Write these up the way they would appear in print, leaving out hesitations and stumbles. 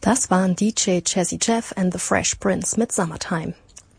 Das waren DJ Jazzy Jeff and the Fresh Prince mit Summertime.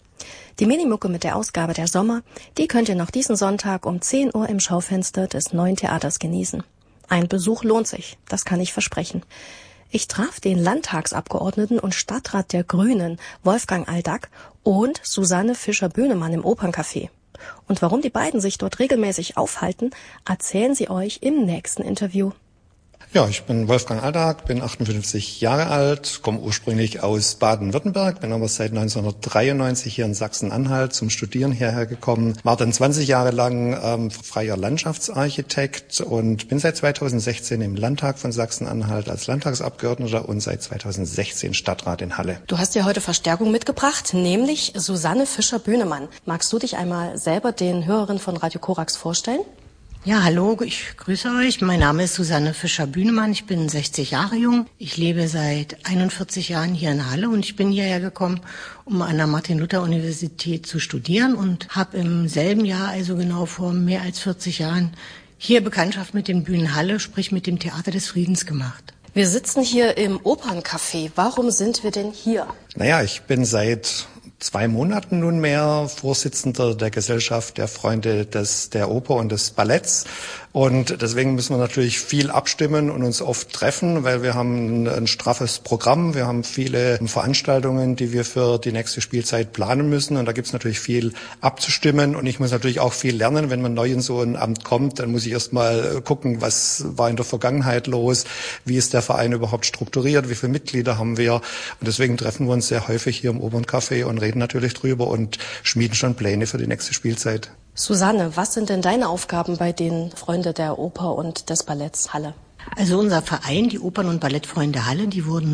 Die Minimucke mit der Ausgabe der Sommer, die könnt ihr noch diesen Sonntag um 10 Uhr im Schaufenster des Neuen Theaters genießen. Ein Besuch lohnt sich, das kann ich versprechen. Ich traf den Landtagsabgeordneten und Stadtrat der Grünen, Wolfgang Aldag, und Susanne Fischer-Bühnemann im Operncafé. Und warum die beiden sich dort regelmäßig aufhalten, erzählen sie euch im nächsten Interview. Ja, ich bin Wolfgang Aldag, bin 58 Jahre alt, komme ursprünglich aus Baden-Württemberg, bin aber seit 1993 hier in Sachsen-Anhalt zum Studieren hierher gekommen, war dann 20 Jahre lang freier Landschaftsarchitekt und bin seit 2016 im Landtag von Sachsen-Anhalt als Landtagsabgeordneter und seit 2016 Stadtrat in Halle. Du hast dir heute Verstärkung mitgebracht, nämlich Susanne Fischer-Bühnemann. Magst du dich einmal selber den Hörerinnen von Radio Korax vorstellen? Ja, hallo, ich grüße euch. Mein Name ist Susanne Fischer-Bühnemann. Ich bin 60 Jahre jung. Ich lebe seit 41 Jahren hier in Halle und ich bin hierher gekommen, um an der Martin-Luther-Universität zu studieren und habe im selben Jahr, also genau vor mehr als 40 Jahren, hier Bekanntschaft mit den Bühnen Halle, sprich mit dem Theater des Friedens gemacht. Wir sitzen hier im Operncafé. Warum sind wir denn hier? Naja, ich bin seit 2 Monaten nunmehr Vorsitzender der Gesellschaft der Freunde der Oper und des Balletts. Und deswegen müssen wir natürlich viel abstimmen und uns oft treffen, weil wir haben ein straffes Programm. Wir haben viele Veranstaltungen, die wir für die nächste Spielzeit planen müssen. Und da gibt es natürlich viel abzustimmen. Und ich muss natürlich auch viel lernen. Wenn man neu in so ein Amt kommt, dann muss ich erst mal gucken, was war in der Vergangenheit los, wie ist der Verein überhaupt strukturiert, wie viele Mitglieder haben wir. Und deswegen treffen wir uns sehr häufig hier im Operncafé und reden natürlich drüber und schmieden schon Pläne für die nächste Spielzeit. Susanne, was sind denn deine Aufgaben bei den Freunde der Oper und des Balletts Halle? Also unser Verein, die Opern- und Ballettfreunde Halle, die wurden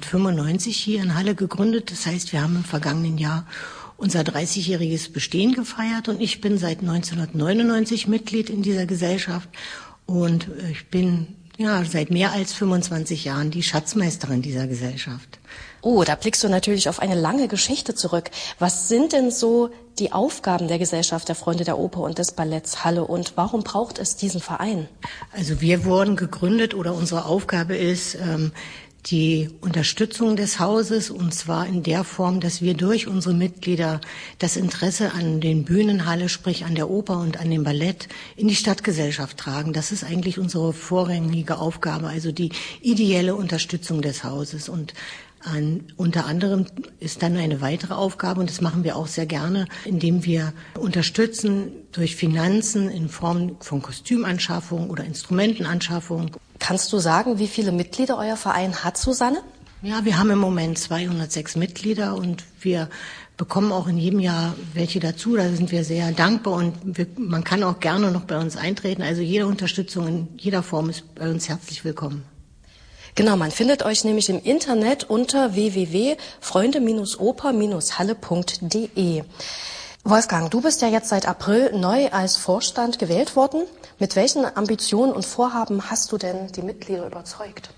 1995 hier in Halle gegründet. Das heißt, wir haben im vergangenen Jahr unser 30-jähriges Bestehen gefeiert und ich bin seit 1999 Mitglied in dieser Gesellschaft und ich bin seit mehr als 25 Jahren die Schatzmeisterin dieser Gesellschaft. Oh, da blickst du natürlich auf eine lange Geschichte zurück. Was sind denn so die Aufgaben der Gesellschaft der Freunde der Oper und des Balletts Halle und warum braucht es diesen Verein? Also wir wurden gegründet oder unsere Aufgabe ist die Unterstützung des Hauses und zwar in der Form, dass wir durch unsere Mitglieder das Interesse an den Bühnen Halle, sprich an der Oper und an dem Ballett in die Stadtgesellschaft tragen. Das ist eigentlich unsere vorrangige Aufgabe, also die ideelle Unterstützung des Hauses und unter anderem ist dann eine weitere Aufgabe, und das machen wir auch sehr gerne, indem wir unterstützen durch Finanzen in Form von Kostümanschaffung oder Instrumentenanschaffung. Kannst du sagen, wie viele Mitglieder euer Verein hat, Susanne? Ja, wir haben im Moment 206 Mitglieder und wir bekommen auch in jedem Jahr welche dazu. Da sind wir sehr dankbar und man kann auch gerne noch bei uns eintreten. Also jede Unterstützung in jeder Form ist bei uns herzlich willkommen. Genau, man findet euch nämlich im Internet unter www.freunde-oper-halle.de. Wolfgang, du bist ja jetzt seit April neu als Vorstand gewählt worden. Mit welchen Ambitionen und Vorhaben hast du denn die Mitglieder überzeugt?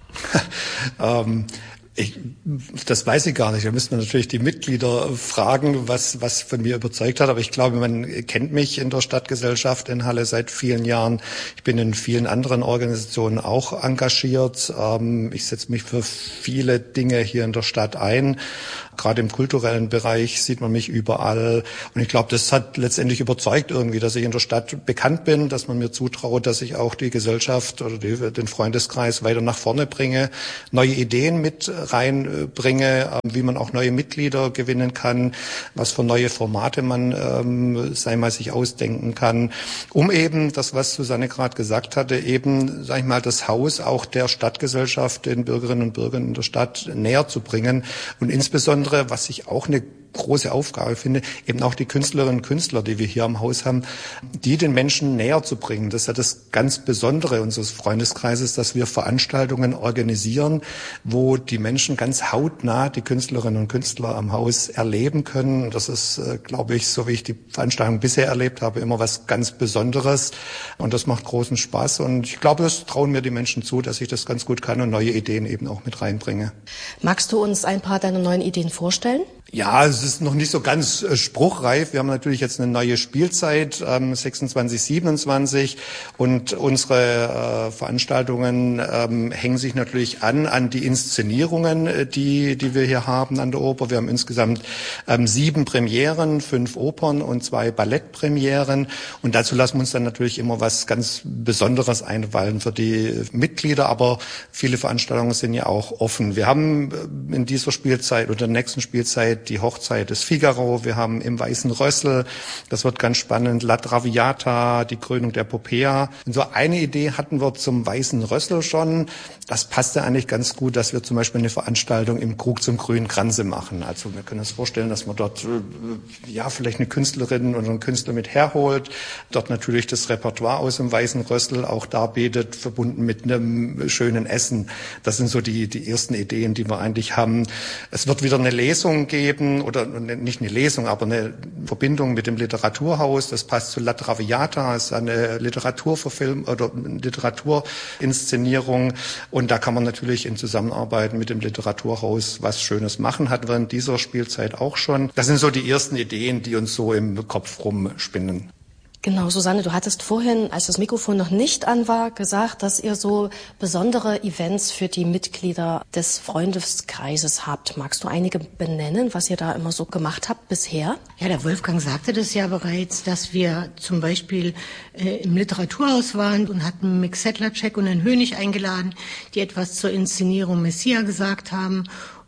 Das weiß ich gar nicht. Da müsste man natürlich die Mitglieder fragen, was von mir überzeugt hat. Aber ich glaube, man kennt mich in der Stadtgesellschaft in Halle seit vielen Jahren. Ich bin in vielen anderen Organisationen auch engagiert. Ich setze mich für viele Dinge hier in der Stadt ein. Gerade im kulturellen Bereich sieht man mich überall. Und ich glaube, das hat letztendlich überzeugt irgendwie, dass ich in der Stadt bekannt bin, dass man mir zutraut, dass ich auch die Gesellschaft oder den Freundeskreis weiter nach vorne bringe, neue Ideen mit reinbringe, wie man auch neue Mitglieder gewinnen kann, was für neue Formate man sich ausdenken kann, um eben das, was Susanne gerade gesagt hatte, eben, sag ich mal, das Haus auch der Stadtgesellschaft, den Bürgerinnen und Bürgern in der Stadt näher zu bringen und insbesondere, was ich auch eine große Aufgabe finde, eben auch die Künstlerinnen und Künstler, die wir hier am Haus haben, die den Menschen näher zu bringen. Das ist ja das ganz Besondere unseres Freundeskreises, dass wir Veranstaltungen organisieren, wo die Menschen ganz hautnah die Künstlerinnen und Künstler am Haus erleben können. Das ist, glaube ich, so wie ich die Veranstaltung bisher erlebt habe, immer was ganz Besonderes. Und das macht großen Spaß. Und ich glaube, das trauen mir die Menschen zu, dass ich das ganz gut kann und neue Ideen eben auch mit reinbringe. Magst du uns ein paar deiner neuen Ideen vorstellen? Ja, es ist noch nicht so ganz spruchreif. Wir haben natürlich jetzt eine neue Spielzeit, 26, 27, und unsere Veranstaltungen hängen sich natürlich an die Inszenierungen, die wir hier haben an der Oper. Wir haben insgesamt 7 Premieren, 5 Opern und 2 Ballettpremieren, und dazu lassen wir uns dann natürlich immer was ganz Besonderes einfallen für die Mitglieder, aber viele Veranstaltungen sind ja auch offen. Wir haben in dieser Spielzeit oder der nächsten Spielzeit die Hochzeit des Figaro, wir haben im Weißen Rössel, das wird ganz spannend, La Traviata, die Krönung der Popea. Und so eine Idee hatten wir zum Weißen Rössel schon. Das passte eigentlich ganz gut, dass wir zum Beispiel eine Veranstaltung im Krug zum grünen Kranze machen. Also wir können uns vorstellen, dass man dort vielleicht eine Künstlerin oder einen Künstler mit herholt, dort natürlich das Repertoire aus dem Weißen Rössel auch darbietet, verbunden mit einem schönen Essen. Das sind so die ersten Ideen, die wir eigentlich haben. Es wird wieder eine Lesung geben, oder nicht eine Lesung, aber eine Verbindung mit dem Literaturhaus. Das passt zu La Traviata, ist eine Literaturverfilmung oder Literaturinszenierung. Und da kann man natürlich in Zusammenarbeit mit dem Literaturhaus was Schönes machen, hatten wir in dieser Spielzeit auch schon. Das sind so die ersten Ideen, die uns so im Kopf rumspinnen. Genau, Susanne, du hattest vorhin, als das Mikrofon noch nicht an war, gesagt, dass ihr so besondere Events für die Mitglieder des Freundeskreises habt. Magst du einige benennen, was ihr da immer so gemacht habt bisher? Ja, der Wolfgang sagte das ja bereits, dass wir zum Beispiel im Literaturhaus waren und hatten Mick Sedlacek und Herrn Hönig eingeladen, die etwas zur Inszenierung Messia gesagt haben.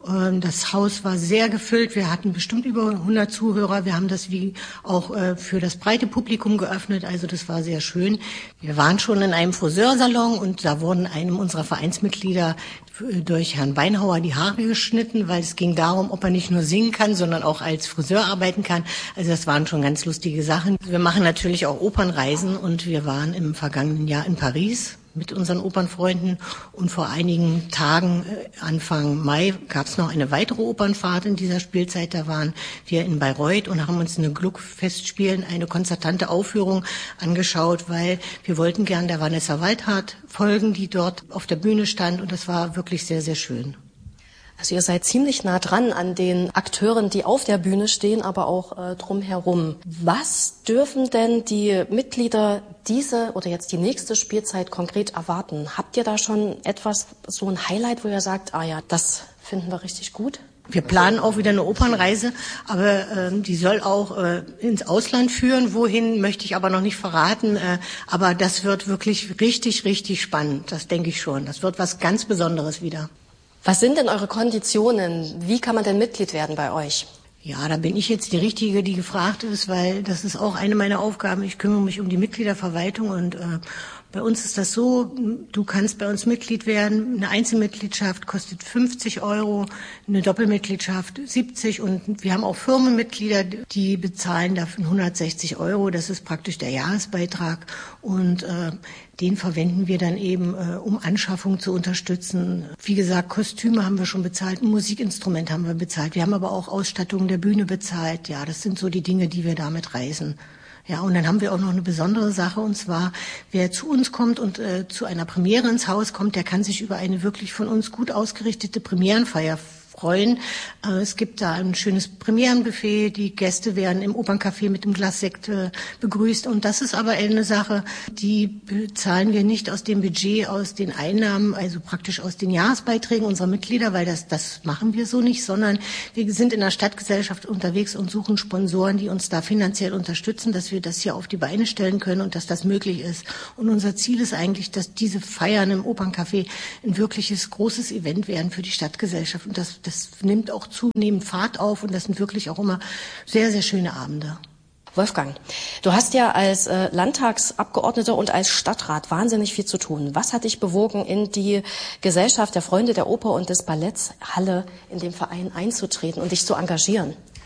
Das Haus war sehr gefüllt. Wir hatten bestimmt über 100 Zuhörer. Wir haben das wie auch für das breite Publikum geöffnet. Also das war sehr schön. Wir waren schon in einem Friseursalon und da wurden einem unserer Vereinsmitglieder durch Herrn Beinhauer die Haare geschnitten, weil es ging darum, ob er nicht nur singen kann, sondern auch als Friseur arbeiten kann. Also das waren schon ganz lustige Sachen. Wir machen natürlich auch Opernreisen und wir waren im vergangenen Jahr in Paris mit unseren Opernfreunden, und vor einigen Tagen, Anfang Mai, gab es noch eine weitere Opernfahrt in dieser Spielzeit. Da waren wir in Bayreuth und haben uns eine Gluck-Festspielen, eine konzertante Aufführung angeschaut, weil wir wollten gern der Vanessa Waldhardt folgen, die dort auf der Bühne stand, und das war wirklich sehr, sehr schön. Also ihr seid ziemlich nah dran an den Akteuren, die auf der Bühne stehen, aber auch drumherum. Was dürfen denn die Mitglieder diese oder jetzt die nächste Spielzeit konkret erwarten? Habt ihr da schon etwas, so ein Highlight, wo ihr sagt, das finden wir richtig gut? Wir planen auch wieder eine Opernreise, aber die soll auch ins Ausland führen. Wohin, möchte ich aber noch nicht verraten. Aber das wird wirklich richtig, richtig spannend. Das denke ich schon. Das wird was ganz Besonderes wieder. Was sind denn eure Konditionen? Wie kann man denn Mitglied werden bei euch? Ja, da bin ich jetzt die Richtige, die gefragt ist, weil das ist auch eine meiner Aufgaben. Ich kümmere mich um die Mitgliederverwaltung, und bei uns ist das so, du kannst bei uns Mitglied werden. Eine Einzelmitgliedschaft kostet 50 €, eine Doppelmitgliedschaft 70, und wir haben auch Firmenmitglieder, die bezahlen dafür 160 €. Das ist praktisch der Jahresbeitrag, und den verwenden wir dann eben, um Anschaffung zu unterstützen. Wie gesagt, Kostüme haben wir schon bezahlt, ein Musikinstrument haben wir bezahlt. Wir haben aber auch Ausstattung der Bühne bezahlt. Ja, das sind so die Dinge, die wir damit reisen. Ja, und dann haben wir auch noch eine besondere Sache, und zwar, wer zu uns kommt und zu einer Premiere ins Haus kommt, der kann sich über eine wirklich von uns gut ausgerichtete Premierenfeier freuen. Es gibt da ein schönes Premierenbuffet, die Gäste werden im Operncafé mit einem Glas Sekt begrüßt, und das ist aber eine Sache, die bezahlen wir nicht aus dem Budget, aus den Einnahmen, also praktisch aus den Jahresbeiträgen unserer Mitglieder, weil das machen wir so nicht, sondern wir sind in der Stadtgesellschaft unterwegs und suchen Sponsoren, die uns da finanziell unterstützen, dass wir das hier auf die Beine stellen können und dass das möglich ist. Und unser Ziel ist eigentlich, dass diese Feiern im Operncafé ein wirkliches großes Event werden für die Stadtgesellschaft, und das nimmt auch zunehmend Fahrt auf, und das sind wirklich auch immer sehr, sehr schöne Abende. Wolfgang, du hast ja als Landtagsabgeordneter und als Stadtrat wahnsinnig viel zu tun. Was hat dich bewogen, in die Gesellschaft der Freunde der Oper und des Balletts Halle in dem Verein einzutreten und dich zu engagieren?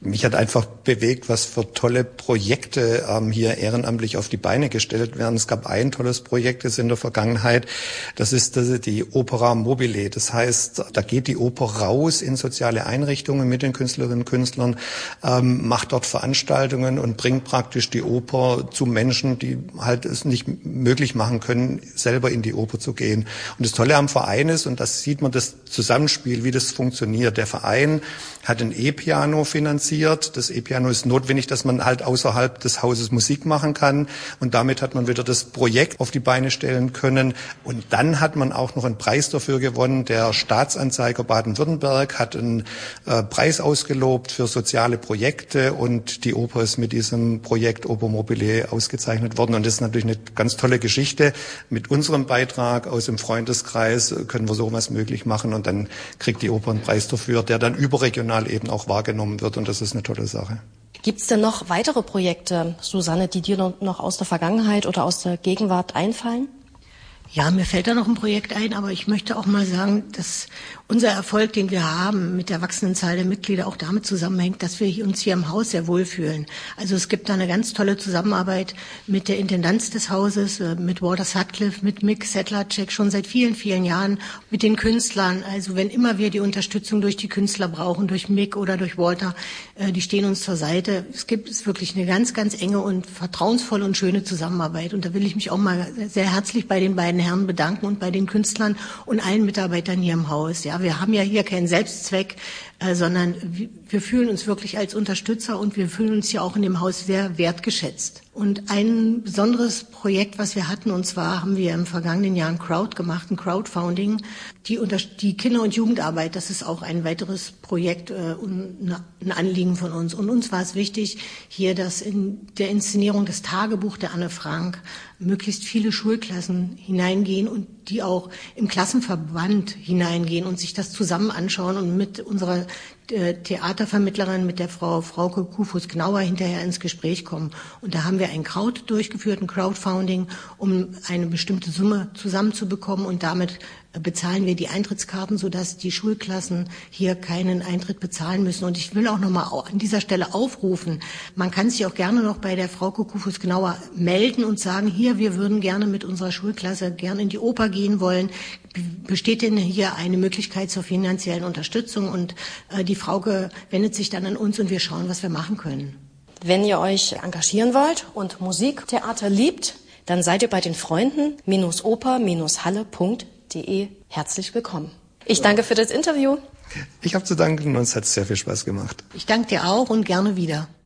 Mich hat einfach bewegt, was für tolle Projekte hier ehrenamtlich auf die Beine gestellt werden. Es gab ein tolles Projekt jetzt in der Vergangenheit, das ist die Opera Mobile. Das heißt, da geht die Oper raus in soziale Einrichtungen mit den Künstlerinnen und Künstlern, macht dort Veranstaltungen und bringt praktisch die Oper zu Menschen, die halt es nicht möglich machen können, selber in die Oper zu gehen. Und das Tolle am Verein ist, und das sieht man, das Zusammenspiel, wie das funktioniert. Der Verein hat ein E-Piano finanziert. Das E-Piano ist notwendig, dass man halt außerhalb des Hauses Musik machen kann. Und damit hat man wieder das Projekt auf die Beine stellen können. Und dann hat man auch noch einen Preis dafür gewonnen. Der Staatsanzeiger Baden-Württemberg hat einen Preis ausgelobt für soziale Projekte. Und die Oper ist mit diesem Projekt Oper Mobile ausgezeichnet worden. Und das ist natürlich eine ganz tolle Geschichte. Mit unserem Beitrag aus dem Freundeskreis können wir sowas möglich machen. Und dann kriegt die Oper einen Preis dafür, der dann überregional eben auch wahrgenommen wird. Und das ist eine tolle Sache. Gibt es denn noch weitere Projekte, Susanne, die dir noch aus der Vergangenheit oder aus der Gegenwart einfallen? Ja, mir fällt da noch ein Projekt ein, aber ich möchte auch mal sagen, dass unser Erfolg, den wir haben mit der wachsenden Zahl der Mitglieder, auch damit zusammenhängt, dass wir uns hier im Haus sehr wohlfühlen. Also es gibt da eine ganz tolle Zusammenarbeit mit der Intendanz des Hauses, mit Walter Sutcliffe, mit Mick Sedlacek, schon seit vielen, vielen Jahren, mit den Künstlern. Also wenn immer wir die Unterstützung durch die Künstler brauchen, durch Mick oder durch Walter, die stehen uns zur Seite. Es gibt wirklich eine ganz, ganz enge und vertrauensvolle und schöne Zusammenarbeit. Und da will ich mich auch mal sehr herzlich bei den beiden Herren bedanken und bei den Künstlern und allen Mitarbeitern hier im Haus. Ja, wir haben ja hier keinen Selbstzweck, sondern wir fühlen uns wirklich als Unterstützer und wir fühlen uns hier auch in dem Haus sehr wertgeschätzt. Und ein besonderes Projekt, was wir hatten, und zwar haben wir im vergangenen Jahr ein Crowd gemacht, ein Crowdfunding, die Kinder- und Jugendarbeit, das ist auch ein weiteres Projekt und ein Anliegen von uns. Und uns war es wichtig, hier, dass in der Inszenierung des Tagebuch der Anne Frank möglichst viele Schulklassen hineingehen und die auch im Klassenverband hineingehen und sich das zusammen anschauen und mit unserer Theatervermittlerin, mit der Frau Frauke Kufus-Gnauer hinterher ins Gespräch kommen. Und da haben wir ein Crowdfunding, um eine bestimmte Summe zusammenzubekommen und damit bezahlen wir die Eintrittskarten, sodass die Schulklassen hier keinen Eintritt bezahlen müssen. Und ich will auch nochmal an dieser Stelle aufrufen, man kann sich auch gerne noch bei der Frauke Kufus-Gnauer melden und sagen, hier, wir würden gerne mit unserer Schulklasse gerne in die Oper gehen wollen. Besteht denn hier eine Möglichkeit zur finanziellen Unterstützung? Und die Frauke wendet sich dann an uns und wir schauen, was wir machen können. Wenn ihr euch engagieren wollt und Musiktheater liebt, dann seid ihr bei den Freunden-oper-halle.de herzlich willkommen. Ich danke für das Interview. Ich habe zu danken und es hat sehr viel Spaß gemacht. Ich danke dir auch und gerne wieder.